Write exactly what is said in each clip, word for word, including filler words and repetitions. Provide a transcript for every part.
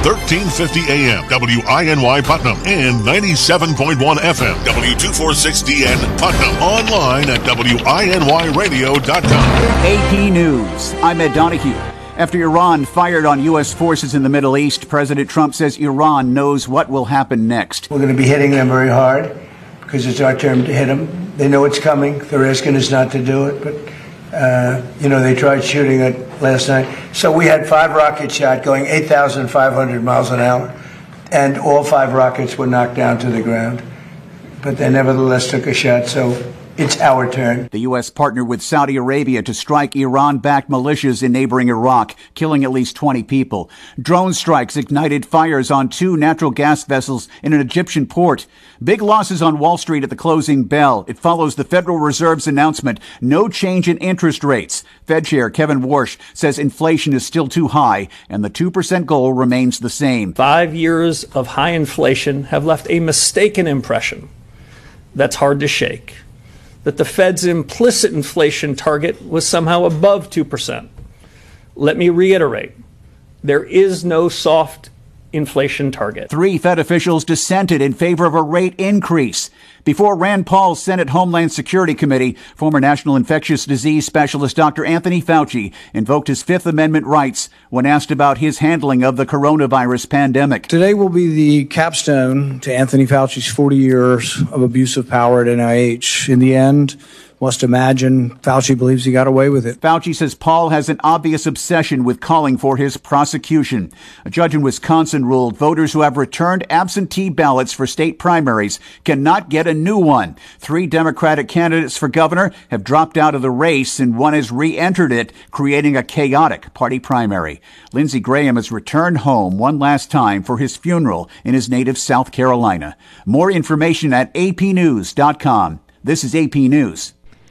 thirteen fifty A M, W I N Y Putnam, and ninety-seven point one F M, W two forty-six D N Putnam. Online at W I N Y radio dot com. A P News. I'm Ed Donahue. After Iran fired on U S forces in the Middle East, President Trump says Iran knows what will happen next. We're going to be hitting them very hard because it's our turn to hit them. They know it's coming. They're asking us not to do it, but, uh, you know, they tried shooting it last night. So we had five rockets shot going eight thousand five hundred miles an hour, and all five rockets were knocked down to the ground. But they nevertheless took a shot, so it's our turn. The U S partnered with Saudi Arabia to strike Iran-backed militias in neighboring Iraq, killing at least twenty people. Drone strikes ignited fires on two natural gas vessels in an Egyptian port. Big losses on Wall Street at the closing bell. It follows the Federal Reserve's announcement, no change in interest rates. Fed Chair Kevin Warsh says inflation is still too high and the two percent goal remains the same. Five years of high inflation have left a mistaken impression that's hard to shake, that the Fed's implicit inflation target was somehow above two percent. Let me reiterate, there is no soft inflation target. Three Fed officials dissented in favor of a rate increase. Before Rand Paul's Senate Homeland Security Committee, former National Infectious Disease Specialist Doctor Anthony Fauci invoked his Fifth Amendment rights when asked about his handling of the coronavirus pandemic. Today will be the capstone to Anthony Fauci's forty years of abuse of power at N I H. In the end, must imagine Fauci believes he got away with it. Fauci says Paul has an obvious obsession with calling for his prosecution. A judge in Wisconsin ruled voters who have returned absentee ballots for state primaries cannot get a new one. Three Democratic candidates for governor have dropped out of the race and one has re-entered it, creating a chaotic party primary. Lindsey Graham has returned home one last time for his funeral in his native South Carolina. More information at A P news dot com. This is A P News.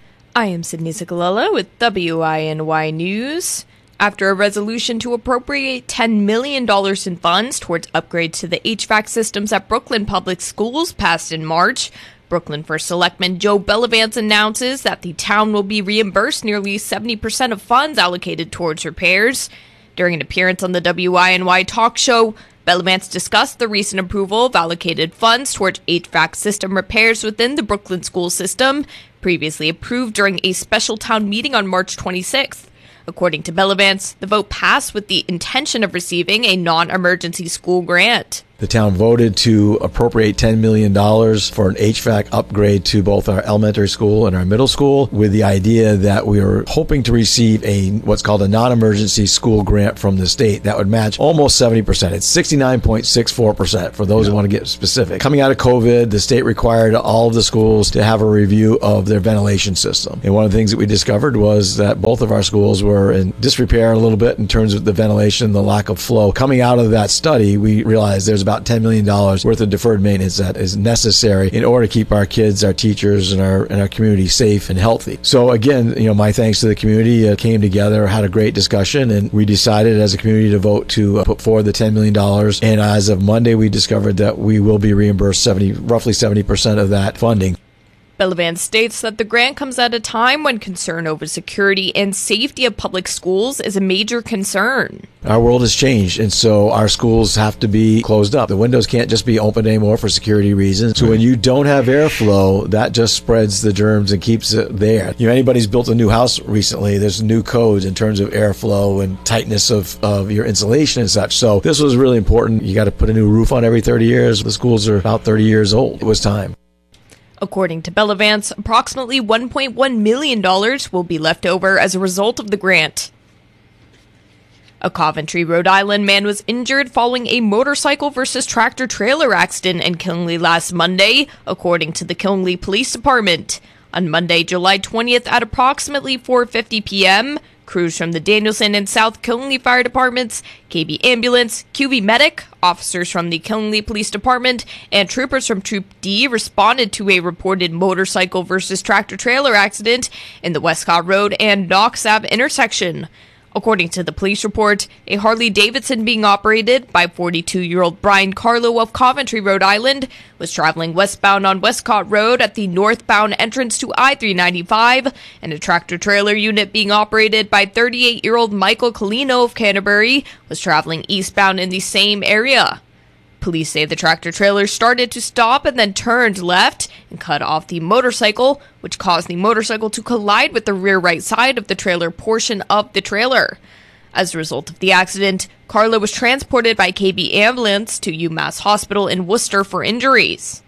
I am Sydney Cicolella with W I N Y News. After a resolution to appropriate ten million dollars in funds towards upgrades to the H V A C systems at Brooklyn Public Schools passed in March, Brooklyn First Selectman Joe Bellavance announces that the town will be reimbursed nearly seventy percent of funds allocated towards repairs. During an appearance on the W I N Y talk show, Bellavance discussed the recent approval of allocated funds towards H V A C system repairs within the Brooklyn school system, previously approved during a special town meeting on March twenty-sixth. According to Bellavance, the vote passed with the intention of receiving a non-emergency school grant. The town voted to appropriate ten million dollars for an H V A C upgrade to both our elementary school and our middle school, with the idea that we were hoping to receive a what's called a non-emergency school grant from the state that would match almost seventy percent. It's sixty-nine point six four percent for those yeah. who want to get specific. Coming out of COVID, the state required all of the schools to have a review of their ventilation system. And one of the things that we discovered was that both of our schools were in disrepair a little bit in terms of the ventilation, the lack of flow. Coming out of that study, we realized there's about ten million dollars worth of deferred maintenance that is necessary in order to keep our kids, our teachers, and our and our community safe and healthy. So again, you know, my thanks to the community uh, came together, had a great discussion, and we decided as a community to vote to uh, put forward the ten million dollars. And as of Monday, we discovered that we will be reimbursed seventy, roughly seventy percent of that funding. Bellavance states that the grant comes at a time when concern over security and safety of public schools is a major concern. Our world has changed, and so our schools have to be closed up. The windows can't just be open anymore for security reasons. So when you don't have airflow, that just spreads the germs and keeps it there. You know, anybody's built a new house recently, there's new codes in terms of airflow and tightness of, of your insulation and such. So this was really important. You got to put a new roof on every thirty years. The schools are about thirty years old. It was time. According to Bellavance, approximately one point one million dollars will be left over as a result of the grant. A Coventry, Rhode Island man was injured following a motorcycle versus tractor-trailer accident in Killingly last Monday, according to the Killingly Police Department. On Monday, July twentieth at approximately four fifty p.m., crews from the Danielson and South Killingly Fire Departments, K B Ambulance, Q B Medic, officers from the Killingly Police Department, and troopers from Troop D responded to a reported motorcycle versus tractor-trailer accident in the Westcott Road and Knox Ave intersection. According to the police report, a Harley-Davidson being operated by forty-two-year-old Brian Carlo of Coventry, Rhode Island, was traveling westbound on Westcott Road at the northbound entrance to I three ninety-five, and a tractor-trailer unit being operated by thirty-eight-year-old Michael Colino of Canterbury was traveling eastbound in the same area. Police say the tractor-trailer started to stop and then turned left and cut off the motorcycle, which caused the motorcycle to collide with the rear right side of the trailer portion of the trailer. As a result of the accident, Carlo was transported by K B ambulance to UMass Hospital in Worcester for injuries.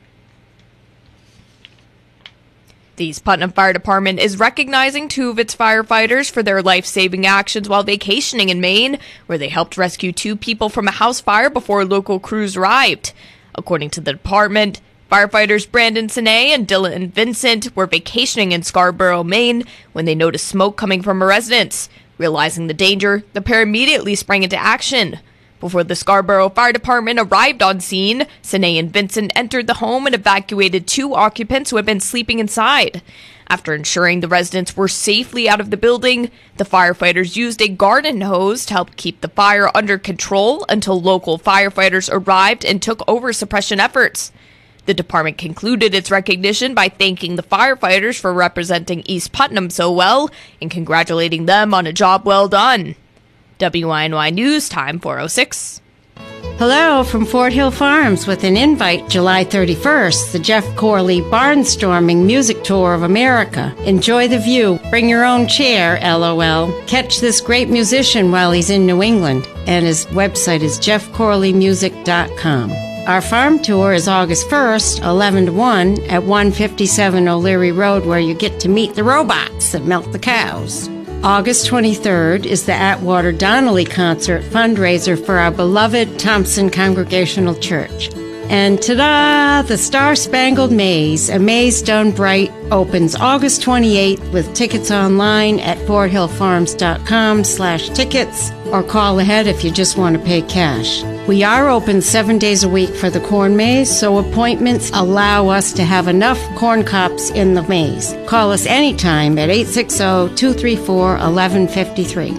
The East Putnam Fire Department is recognizing two of its firefighters for their life-saving actions while vacationing in Maine, where they helped rescue two people from a house fire before local crews arrived. According to the department, firefighters Brandon Sinay and Dylan Vincent were vacationing in Scarborough, Maine, when they noticed smoke coming from a residence. Realizing the danger, the pair immediately sprang into action. Before the Scarborough Fire Department arrived on scene, Sinay and Vincent entered the home and evacuated two occupants who had been sleeping inside. After ensuring the residents were safely out of the building, the firefighters used a garden hose to help keep the fire under control until local firefighters arrived and took over suppression efforts. The department concluded its recognition by thanking the firefighters for representing East Putnam so well and congratulating them on a job well done. W I N Y News, time four oh six. Hello from Fort Hill Farms with an invite July thirty-first, the Jeff Corley Barnstorming Music Tour of America. Enjoy the view. Bring your own chair, LOL. Catch this great musician while he's in New England, and his website is jeff corley music dot com. Our farm tour is August first, eleven to one, at one fifty-seven O'Leary Road, where you get to meet the robots that milk the cows. August twenty-third is the Atwater Donnelly Concert fundraiser for our beloved Thompson Congregational Church. And ta-da! The Star Spangled Maze, a maze done bright, opens August twenty-eighth with tickets online at forthillfarms.com slash tickets or call ahead if you just want to pay cash. We are open seven days a week for the corn maze, so appointments allow us to have enough corn cobs in the maze. Call us anytime at eight six zero, two three four, one one five three.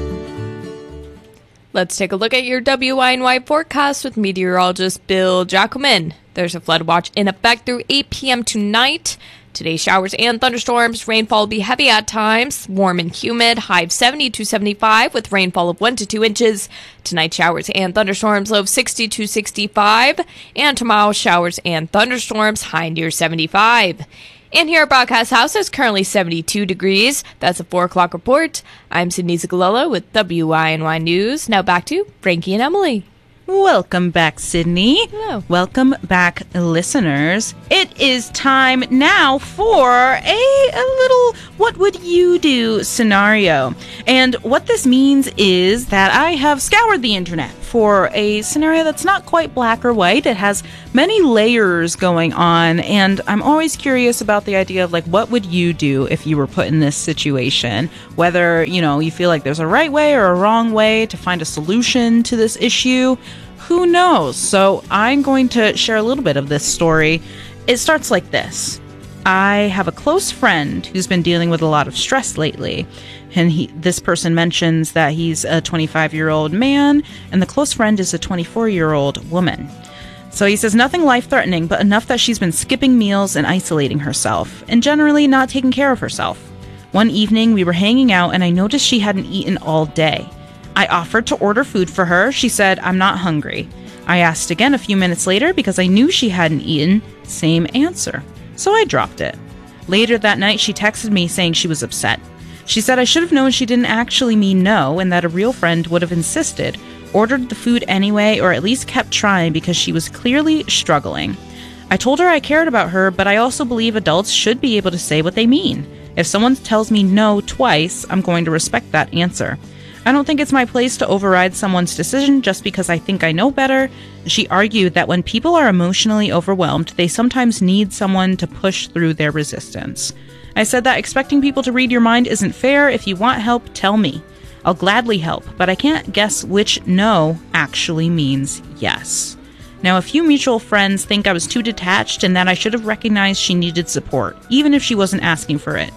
Let's take a look at your W I N Y forecast with meteorologist Bill Jackelman. There's a flood watch in effect through eight p.m. tonight. Today, showers and thunderstorms. Rainfall will be heavy at times, warm and humid, high of seventy to seventy-five with rainfall of one to two inches. Tonight, showers and thunderstorms, low of sixty to sixty-five. And tomorrow, showers and thunderstorms, high near seventy-five. And here at Broadcast House, it's currently seventy-two degrees. That's a four o'clock report. I'm Sydney Zagalolo with W I N Y News. Now back to Frankie and Emily. Welcome back, Sydney. Hello. Welcome back, listeners. It is time now for a, a little what would you do scenario. And what this means is that I have scoured the internet for a scenario that's not quite black or white. It has many layers going on, and I'm always curious about the idea of, like, what would you do if you were put in this situation? Whether, you know, you feel like there's a right way or a wrong way to find a solution to this issue. Who knows? So I'm going to share a little bit of this story. It starts like this. I have a close friend who's been dealing with a lot of stress lately. And he, this person mentions that he's a twenty-five-year-old man, and the close friend is a twenty-four-year-old woman. So he says nothing life-threatening, but enough that she's been skipping meals and isolating herself, and generally not taking care of herself. One evening, we were hanging out, and I noticed she hadn't eaten all day. I offered to order food for her. She said, "I'm not hungry." I asked again a few minutes later because I knew she hadn't eaten. Same answer. So I dropped it. Later that night, she texted me saying she was upset. She said I should have known she didn't actually mean no and that a real friend would have insisted, ordered the food anyway, or at least kept trying because she was clearly struggling. I told her I cared about her, but I also believe adults should be able to say what they mean. If someone tells me no twice, I'm going to respect that answer. I don't think it's my place to override someone's decision just because I think I know better. She argued that when people are emotionally overwhelmed, they sometimes need someone to push through their resistance. I said that expecting people to read your mind isn't fair. If you want help, tell me. I'll gladly help, but I can't guess which no actually means yes. Now, a few mutual friends think I was too detached and that I should have recognized she needed support, even if she wasn't asking for it.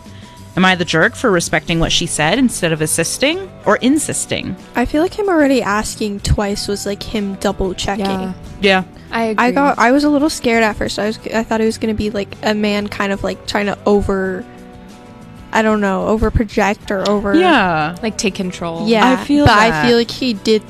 Am I the jerk for respecting what she said instead of assisting or insisting? I feel like him already asking twice was like him double checking. Yeah. Yeah. I agree. I got I was a little scared at first. I was I thought it was going to be like a man kind of like trying to over I don't know, over project or over Yeah. like take control. Yeah. I feel but that. I feel like he did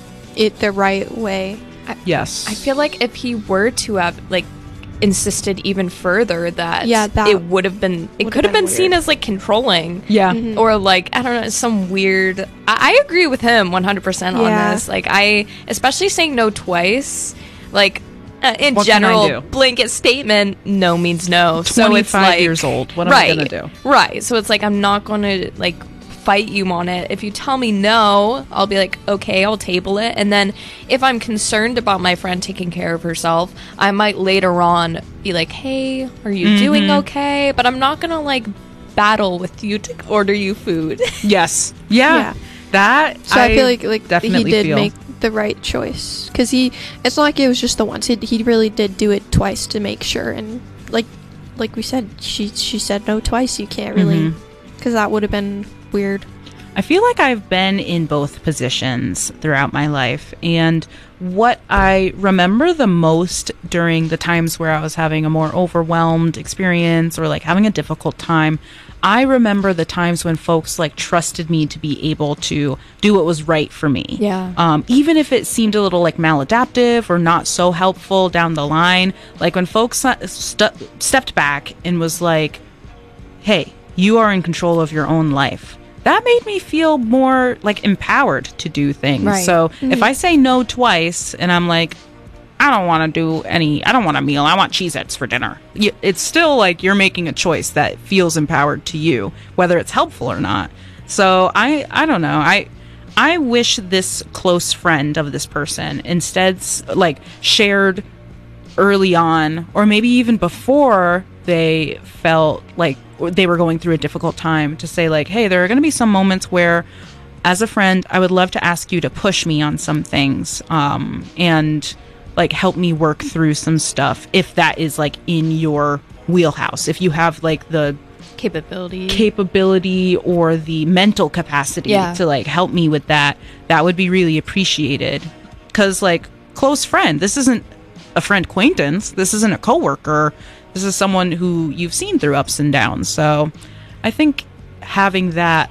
it the right way. Yes. I feel like if he were to have like insisted even further that, Yeah, that it would have been it would've could have been been seen weird. as like controlling. Yeah. Mhm. Or like I don't know, some weird I, I agree with him one hundred percent on Yeah. this. Like I especially saying no twice, like uh, in What can I general do? blanket statement no means no. So it's twenty-five like years old. What am right, I going to do? Right. So it's like I'm not going to like fight you on it. If you tell me no, I'll be like, okay, I'll table it. And then if I'm concerned about my friend taking care of herself, I might later on be like, hey, are you Mm-hmm. doing okay? But I'm not going to like battle with you to order you food. Yes. Yeah. Yeah. That So I, feel like like he definitely did feel. make the right choice because he it's not like it was just the once. He, he really did do it twice to make sure. And like like we said, she she said no twice. You can't really because that would have been weird. I feel like I've been in both positions throughout my life. And what I remember the most during the times where I was having a more overwhelmed experience or like having a difficult time, I remember the times when folks like trusted me to be able to do what was right for me. Yeah. Um, even if it seemed a little like maladaptive or not so helpful down the line, like when folks uh, st- stepped back and was like, hey, you are in control of your own life. That made me feel more like empowered to do things. Right. So if I say no twice and I'm like, I don't want to do any, I don't want a meal, I want Cheez-Its for dinner. Y- It's still like you're making a choice that feels empowered to you, whether it's helpful or not. So I, I don't know. I, I wish this close friend of this person instead s- like shared early on, or maybe even before they felt like they were going through a difficult time, to say like, hey, there are going to be some moments where as a friend, I would love to ask you to push me on some things, um, and like help me work through some stuff if that is like in your wheelhouse. If you have like the Capability. capability or the mental capacity Yeah. to like help me with that, that would be really appreciated. Because like close friend, this isn't a friend acquaintance, this isn't a coworker, this is someone who you've seen through ups and downs. So I think having that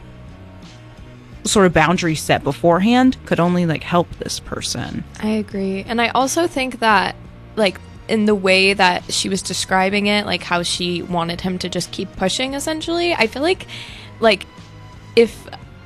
sort of boundary set beforehand could only like help this person. I agree. And I also think that, like, in the way that she was describing it, like how she wanted him to just keep pushing, essentially, I feel like, like, if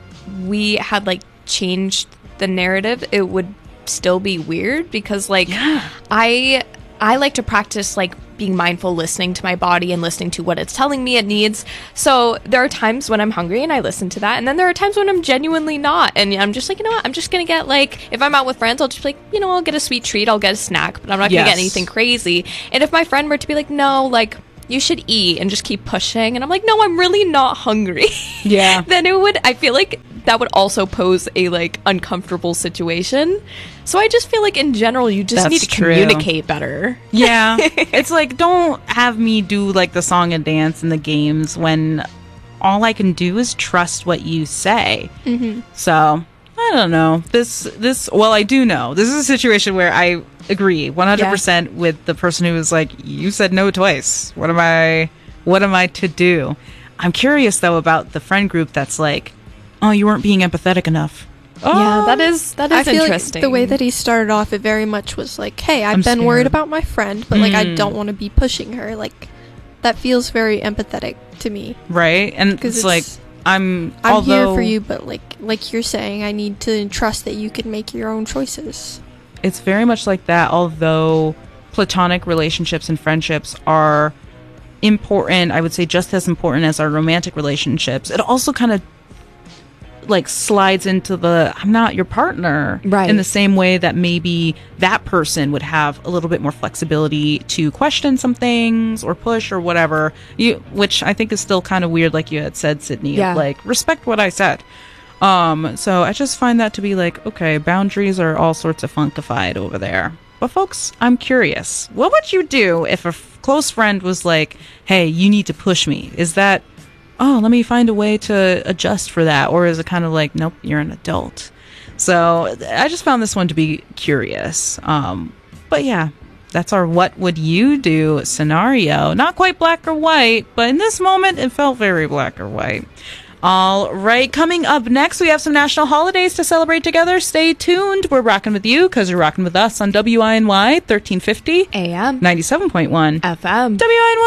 we had, like, changed the narrative, it would still be weird because, like, Yeah. I... I like to practice like being mindful, listening to my body and listening to what it's telling me it needs. So there are times when I'm hungry and I listen to that. And then there are times when I'm genuinely not. And I'm just like, you know what? I'm just going to get like, if I'm out with friends, I'll just be like, you know, I'll get a sweet treat. I'll get a snack, but I'm not going to Yes. get anything crazy. And if my friend were to be like, no, like, you should eat and just keep pushing. And I'm like, no, I'm really not hungry. Yeah. Then it would, I feel like that would also pose a like uncomfortable situation. So I just feel like in general, you just That's need to true. communicate better. Yeah. It's like, don't have me do like the song and dance and the games when all I can do is trust what you say. Mm-hmm. So I don't know. This, this, well, I do know. This is a situation where I agree one hundred percent yeah. with the person who was like, you said no twice. What am I, what am I to do? I'm curious though about the friend group that's like, oh, you weren't being empathetic enough. Oh, yeah, that is that is I feel interesting. Like the way that he started off, it very much was like, "Hey, I've I'm been scared. worried about my friend, but like I Mm. don't want to be pushing her." Like that feels very empathetic to me. Right, and it's, 'Cause it's- like I'm. I'm although, here for you, but like like you're saying, I need to trust that you can make your own choices. It's very much like that. Although platonic relationships and friendships are important, I would say just as important as our romantic relationships. It also kind of like slides into the I'm not your partner, right, in the same way that maybe that person would have a little bit more flexibility to question some things or push or whatever, you which I think is still kind of weird, like you had said, Sydney. Yeah. Like, respect what I said. Um so I just find that to be like, okay, boundaries are all sorts of funkified over there. But folks, I'm curious, what would you do if a f- close friend was like, hey, you need to push me? Is that oh, let me find a way to adjust for that? Or is it kind of like, nope, you're an adult? So I just found this one to be curious. Um, but yeah, that's our what would you do scenario. Not quite black or white, but in this moment, it felt very black or white. All right, coming up next, we have some national holidays to celebrate together. Stay tuned. We're rocking with you because you're rocking with us on W I N Y thirteen fifty A M ninety-seven point one F M W I N Y.